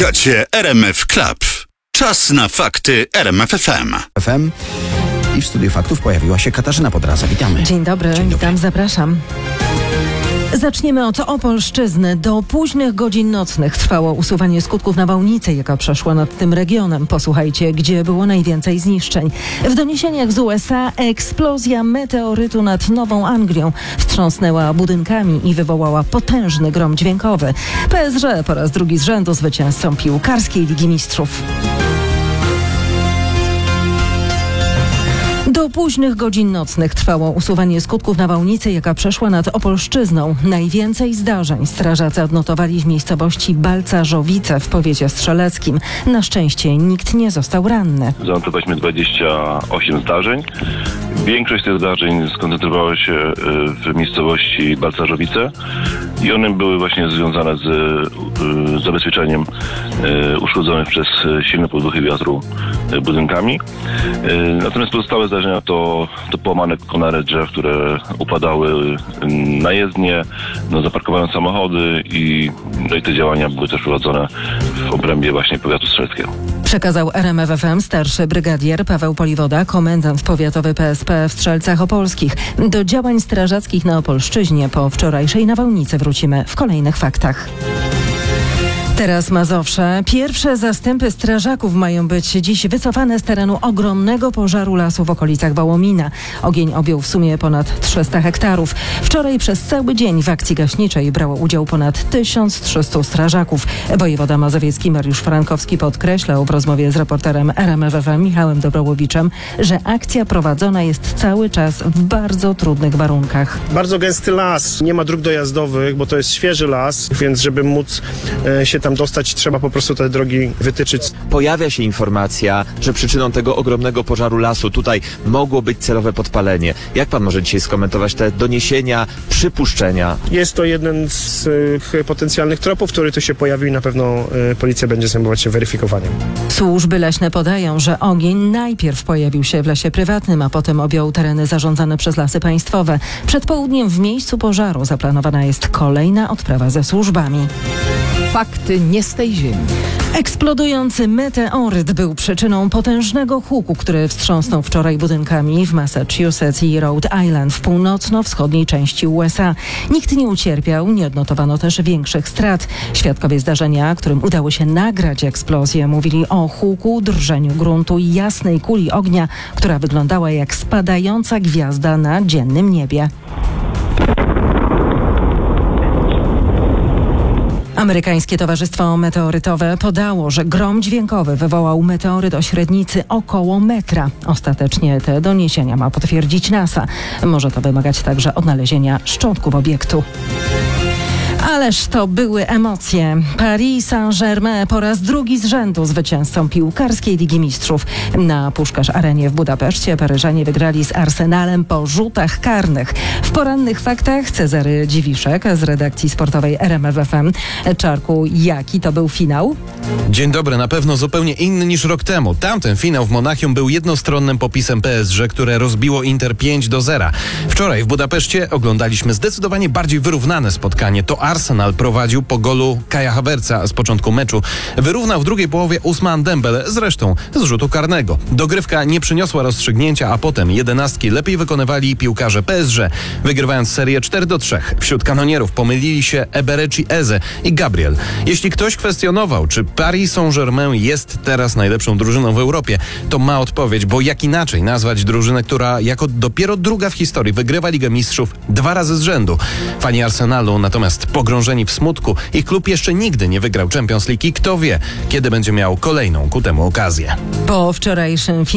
Słuchacie RMF Club. Czas na fakty RMF FM. I w studiu faktów pojawiła się Katarzyna Podraza. Witamy. Dzień dobry, witam, zapraszam. Zaczniemy od Opolszczyzny. Do późnych godzin nocnych trwało usuwanie skutków nawałnicy, jaka przeszła nad tym regionem. Posłuchajcie, gdzie było najwięcej zniszczeń. W doniesieniach z USA eksplozja meteorytu nad Nową Anglią wstrząsnęła budynkami i wywołała potężny grom dźwiękowy. PSG po raz drugi z rzędu zwycięzcą piłkarskiej Ligi Mistrzów. Do późnych godzin nocnych trwało usuwanie skutków nawałnicy, jaka przeszła nad Opolszczyzną. Najwięcej zdarzeń strażacy odnotowali w miejscowości Balcarzowice w powiecie strzeleckim. Na szczęście nikt nie został ranny. Zanotowaliśmy 28 zdarzeń. Większość tych zdarzeń skoncentrowała się w miejscowości Balcarzowice i one były właśnie związane z zabezpieczeniem uszkodzonych przez silne podmuchy wiatru budynkami. Natomiast pozostałe zdarzenia to połamane konary drzew, które upadały na jezdnie, zaparkowane samochody i te działania były też prowadzone w obrębie właśnie powiatu strzeleckiego. Przekazał RMF FM starszy brygadier Paweł Poliwoda, komendant powiatowy PSP w Strzelcach Opolskich. Do działań strażackich na Opolszczyźnie po wczorajszej nawałnicy wrócimy w kolejnych faktach. Teraz Mazowsze. Pierwsze zastępy strażaków mają być dziś wycofane z terenu ogromnego pożaru lasu w okolicach Wołomina. Ogień objął w sumie ponad 300 hektarów. Wczoraj przez cały dzień w akcji gaśniczej brało udział ponad 1300 strażaków. Wojewoda mazowiecki Mariusz Frankowski podkreślał w rozmowie z reporterem RMF FM Michałem Dobrołowiczem, że akcja prowadzona jest cały czas w bardzo trudnych warunkach. Bardzo gęsty las, nie ma dróg dojazdowych, bo to jest świeży las, więc żeby móc się tam dostać, trzeba po prostu te drogi wytyczyć. Pojawia się informacja, że przyczyną tego ogromnego pożaru lasu tutaj mogło być celowe podpalenie. Jak pan może dzisiaj skomentować te doniesienia, przypuszczenia? Jest to jeden z potencjalnych tropów, który tu się pojawił i na pewno policja będzie zajmować się weryfikowaniem. Służby leśne podają, że ogień najpierw pojawił się w lesie prywatnym, a potem objął tereny zarządzane przez Lasy Państwowe. Przed południem w miejscu pożaru zaplanowana jest kolejna odprawa ze służbami. Fakty nie z tej ziemi. Eksplodujący meteoryt był przyczyną potężnego huku, który wstrząsnął wczoraj budynkami w Massachusetts i Rhode Island w północno-wschodniej części USA. Nikt nie ucierpiał, nie odnotowano też większych strat. Świadkowie zdarzenia, którym udało się nagrać eksplozję, mówili o huku, drżeniu gruntu i jasnej kuli ognia, która wyglądała jak spadająca gwiazda na dziennym niebie. Amerykańskie Towarzystwo Meteorytowe podało, że grom dźwiękowy wywołał meteoryt o średnicy około metra. Ostatecznie te doniesienia ma potwierdzić NASA. Może to wymagać także odnalezienia szczątków obiektu. Ależ to były emocje. Paris Saint-Germain po raz drugi z rzędu zwycięzcą piłkarskiej Ligi Mistrzów. Na Puszkarz Arenie w Budapeszcie Paryżanie wygrali z Arsenalem po rzutach karnych. W porannych faktach Cezary Dziwiszek z redakcji sportowej RMF FM. Czarku, jaki to był finał? Dzień dobry, na pewno zupełnie inny niż rok temu. Tamten finał w Monachium był jednostronnym popisem PSG, które rozbiło Inter 5-0. Wczoraj w Budapeszcie oglądaliśmy zdecydowanie bardziej wyrównane spotkanie. To Arsenal prowadził po golu Kaja Havertza z początku meczu. Wyrównał w drugiej połowie Ousmane Dembele, zresztą z rzutu karnego. Dogrywka nie przyniosła rozstrzygnięcia, a potem 11 lepiej wykonywali piłkarze PSG, wygrywając serię 4-3. Wśród kanonierów pomylili się Eberechi Eze i Gabriel. Jeśli ktoś kwestionował, czy Paris Saint-Germain jest teraz najlepszą drużyną w Europie, to ma odpowiedź, bo jak inaczej nazwać drużynę, która jako dopiero druga w historii wygrywa Ligę Mistrzów 2 razy z rzędu. Fani Arsenalu natomiast pogrążeni w smutku. Ich klub jeszcze nigdy nie wygrał Champions League i kto wie, kiedy będzie miał kolejną ku temu okazję. Po wczorajszym